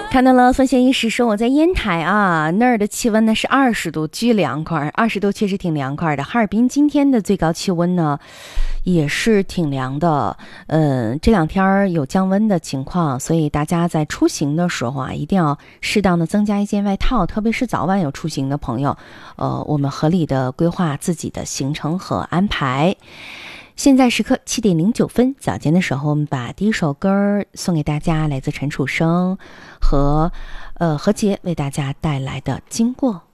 看到了孙贤医师说我在烟台啊，那儿的气温呢是20度，巨凉快，20度确实挺凉快的。哈尔滨今天的最高气温呢也是挺凉的，这两天有降温的情况，所以大家在出行的时候啊，一定要适当的增加一件外套，特别是早晚有出行的朋友，我们合理的规划自己的行程和安排。现在时刻7点09分，早间的时候，我们把第一首歌送给大家，来自陈楚生和何洁为大家带来的《经过》。